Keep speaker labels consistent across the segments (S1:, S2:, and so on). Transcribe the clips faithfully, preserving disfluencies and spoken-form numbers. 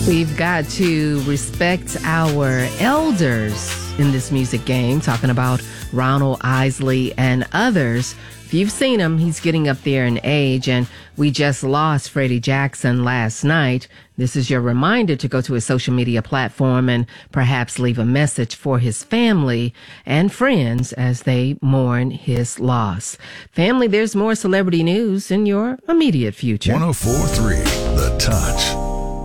S1: We've got to respect our elders in this music game, talking about Ronald Isley and others. If you've seen him, he's getting up there in age, and we just lost Freddie Jackson last night. This is your reminder to go to his social media platform and perhaps leave a message for his family and friends as they mourn his loss. Family, there's more celebrity news in your immediate future.
S2: one oh four point three The Touch.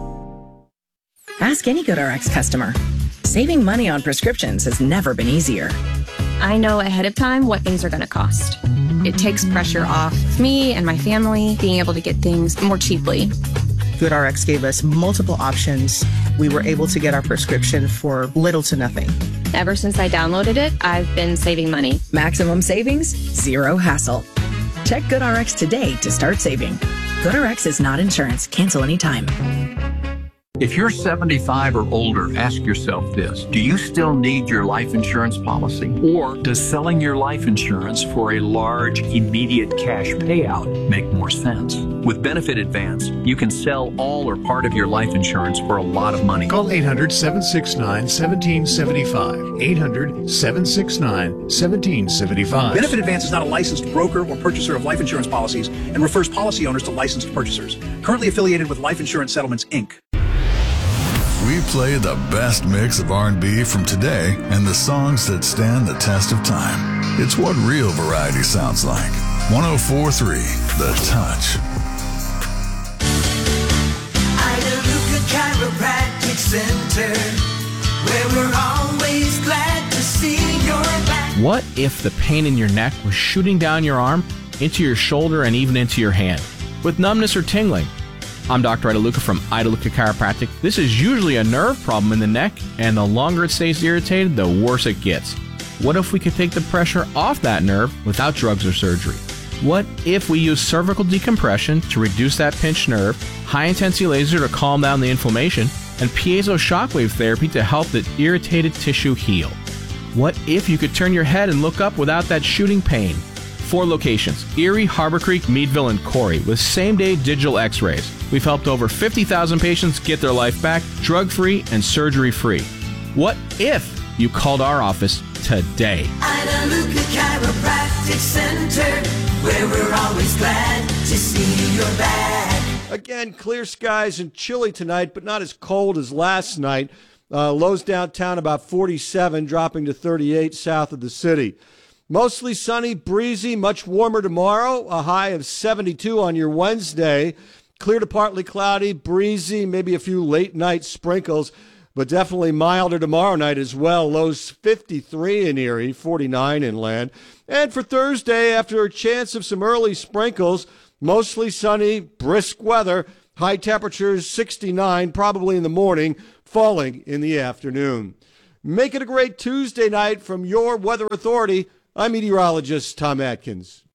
S3: Ask any GoodRx customer. Saving money on prescriptions has never been easier.
S4: I know ahead of time what things are going to cost. It takes pressure off me and my family being able to get things more cheaply.
S5: GoodRx gave us multiple options. We were able to get our prescription for little to nothing.
S4: Ever since I downloaded it, I've been saving money.
S3: Maximum savings, zero hassle. Check GoodRx today to start saving. GoodRx is not insurance. Cancel anytime.
S6: If you're seventy-five or older, ask yourself this. Do you still need your life insurance policy? Or does selling your life insurance for a large, immediate cash payout make more sense? With Benefit Advance, you can sell all or part of your life insurance for a lot of money.
S7: Call eight hundred, seven six nine, one seven seven five. eight hundred, seven six nine, one seven seven five.
S8: Benefit Advance is not a licensed broker or purchaser of life insurance policies and refers policy owners to licensed purchasers. Currently affiliated with Life Insurance Settlements, Incorporated.
S2: We play the best mix of R and B from today and the songs that stand the test of time. It's what real variety sounds like. one oh four point three The Touch.
S9: Ida Luca Chiropractic Center, where we're always glad to see your back.
S10: What if the pain in your neck was shooting down your arm, into your shoulder, and even into your hand, with numbness or tingling? I'm Doctor Ida Luca from Ida Luca Chiropractic. This is usually a nerve problem in the neck, and the longer it stays irritated, the worse it gets. What if we could take the pressure off that nerve without drugs or surgery? What if we use cervical decompression to reduce that pinched nerve, high-intensity laser to calm down the inflammation, and piezo shockwave therapy to help the irritated tissue heal? What if you could turn your head and look up without that shooting pain? Four locations: Erie, Harbor Creek, Meadville, and Corey, with same-day digital x-rays. We've helped over fifty thousand patients get their life back, drug-free and surgery-free. What if you called our office today?
S9: Ida Luca Chiropractic Center, where we're always glad to see your back.
S11: Again, clear skies and chilly tonight, but not as cold as last night. Uh, lows downtown about forty-seven, dropping to thirty-eight south of the city. Mostly sunny, breezy, much warmer tomorrow, a high of seventy-two on your Wednesday. Clear to partly cloudy, breezy, maybe a few late night sprinkles, but definitely milder tomorrow night as well. Lows fifty-three in Erie, forty-nine inland. And for Thursday, after a chance of some early sprinkles, mostly sunny, brisk weather, high temperatures sixty-nine, probably in the morning, falling in the afternoon. Make it a great Tuesday night from your Weather Authority. I'm meteorologist Tom Atkins.